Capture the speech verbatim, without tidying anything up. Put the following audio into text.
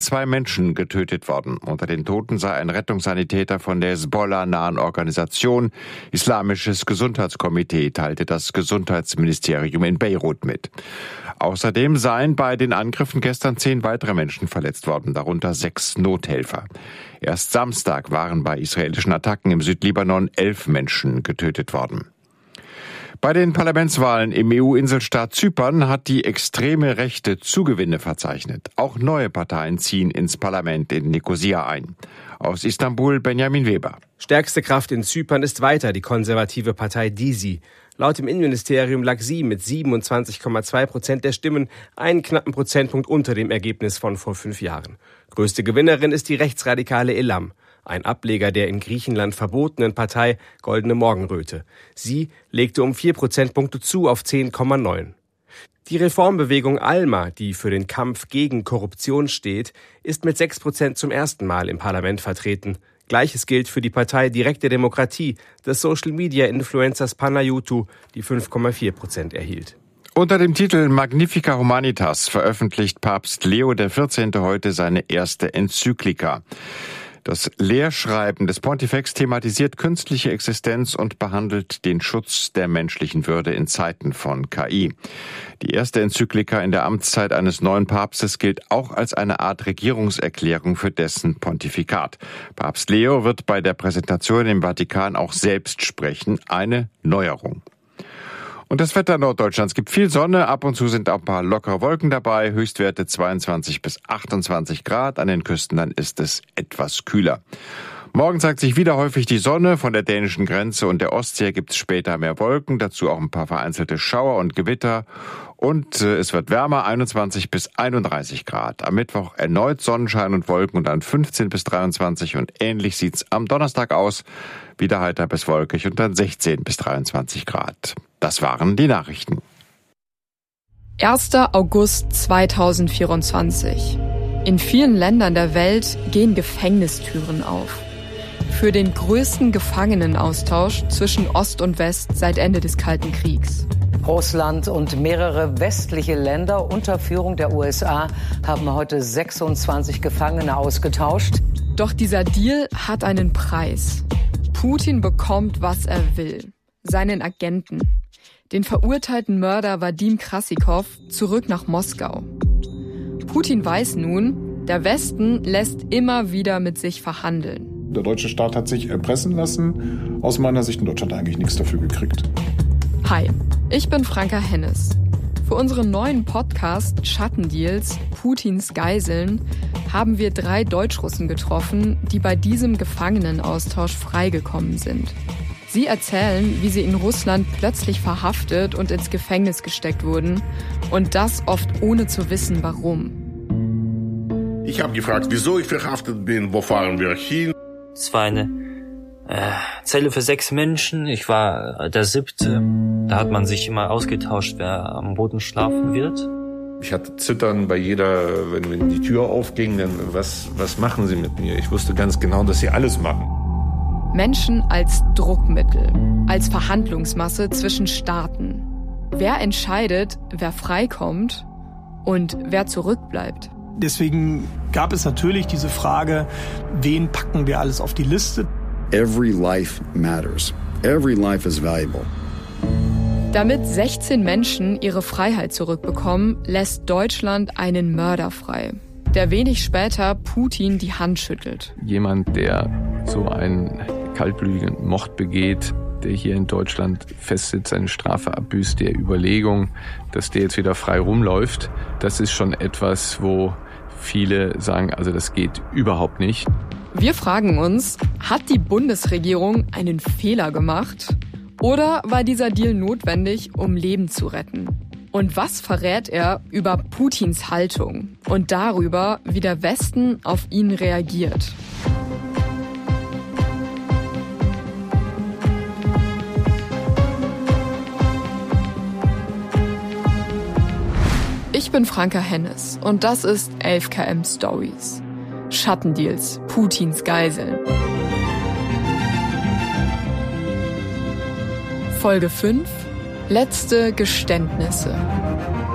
Zwei Menschen getötet worden. Unter den Toten sei ein Rettungssanitäter von der Hezbollah-nahen Organisation. Islamisches Gesundheitskomitee teilte das Gesundheitsministerium in Beirut mit. Außerdem seien bei den Angriffen gestern zehn weitere Menschen verletzt worden, darunter sechs Nothelfer. Erst Samstag waren bei israelischen Attacken im Südlibanon elf Menschen getötet worden. Bei den Parlamentswahlen im E U-Inselstaat Zypern hat die extreme Rechte Zugewinne verzeichnet. Auch neue Parteien ziehen ins Parlament in Nikosia ein. Aus Istanbul Benjamin Weber. Stärkste Kraft in Zypern ist weiter die konservative Partei DİSİ. Laut dem Innenministerium lag sie mit siebenundzwanzig Komma zwei Prozent der Stimmen einen knappen Prozentpunkt unter dem Ergebnis von vor fünf Jahren. Größte Gewinnerin ist die rechtsradikale Elam, ein Ableger der in Griechenland verbotenen Partei Goldene Morgenröte. Sie legte um vier Prozentpunkte zu auf zehn Komma neun. Die Reformbewegung ALMA, die für den Kampf gegen Korruption steht, ist mit sechs Prozent zum ersten Mal im Parlament vertreten. Gleiches gilt für die Partei Direkte Demokratie des Social-Media-Influencers Panayiotou, die fünf Komma vier Prozent erhielt. Unter dem Titel Magnifica Humanitas veröffentlicht Papst Leo der vierzehnte heute seine erste Enzyklika. Das Lehrschreiben des Pontifex thematisiert künstliche Existenz und behandelt den Schutz der menschlichen Würde in Zeiten von K I. Die erste Enzyklika in der Amtszeit eines neuen Papstes gilt auch als eine Art Regierungserklärung für dessen Pontifikat. Papst Leo wird bei der Präsentation im Vatikan auch selbst sprechen, eine Neuerung. Und das Wetter Norddeutschlands gibt viel Sonne, ab und zu sind auch ein paar lockere Wolken dabei, Höchstwerte zweiundzwanzig bis achtundzwanzig Grad, an den Küsten dann ist es etwas kühler. Morgen zeigt sich wieder häufig die Sonne, von der dänischen Grenze und der Ostsee gibt es später mehr Wolken, dazu auch ein paar vereinzelte Schauer und Gewitter und äh, es wird wärmer, einundzwanzig bis einunddreißig Grad. Am Mittwoch erneut Sonnenschein und Wolken und dann fünfzehn bis dreiundzwanzig und ähnlich sieht's am Donnerstag aus, wieder heiter bis wolkig und dann sechzehn bis dreiundzwanzig Grad. Das waren die Nachrichten. erster August zweitausendvierundzwanzig. In vielen Ländern der Welt gehen Gefängnistüren auf. Für den größten Gefangenenaustausch zwischen Ost und West seit Ende des Kalten Kriegs. Russland und mehrere westliche Länder unter Führung der U S A haben heute sechsundzwanzig Gefangene ausgetauscht. Doch dieser Deal hat einen Preis. Putin bekommt, was er will. Seinen Agenten, den verurteilten Mörder Wadim Krasikov, zurück nach Moskau. Putin weiß nun, der Westen lässt immer wieder mit sich verhandeln. Der deutsche Staat hat sich erpressen lassen. Aus meiner Sicht in Deutschland eigentlich nichts dafür gekriegt. Hi, ich bin Franka Hennes. Für unseren neuen Podcast Schattendeals, Putins Geiseln, haben wir drei Deutschrussen getroffen, die bei diesem Gefangenenaustausch freigekommen sind. Sie erzählen, wie sie in Russland plötzlich verhaftet und ins Gefängnis gesteckt wurden. Und das oft ohne zu wissen, warum. Ich habe gefragt, wieso ich verhaftet bin, wo fahren wir hin? Es war eine äh, Zelle für sechs Menschen. Ich war der siebte. Da hat man sich immer ausgetauscht, wer am Boden schlafen wird. Ich hatte Zittern bei jeder, wenn, wenn die Tür aufging, dann was, was machen sie mit mir? Ich wusste ganz genau, dass sie alles machen. Menschen als Druckmittel, als Verhandlungsmasse zwischen Staaten. Wer entscheidet, wer freikommt und wer zurückbleibt? Deswegen gab es natürlich diese Frage, wen packen wir alles auf die Liste? Every life matters. Every life is valuable. Damit sechzehn Menschen ihre Freiheit zurückbekommen, lässt Deutschland einen Mörder frei, der wenig später Putin die Hand schüttelt. Jemand, der so einen kaltblütigen Mord begeht, der hier in Deutschland festsitzt, seine Strafe abbüßt, der Überlegung, dass der jetzt wieder frei rumläuft, das ist schon etwas, wo viele sagen, also das geht überhaupt nicht. Wir fragen uns, hat die Bundesregierung einen Fehler gemacht? Oder war dieser Deal notwendig, um Leben zu retten? Und was verrät er über Putins Haltung und darüber, wie der Westen auf ihn reagiert? Ich bin Franka Hennes und das ist elf Kilometer Stories. Schattendeals, Putins Geiseln. Folge fünf. Letzte Geständnisse.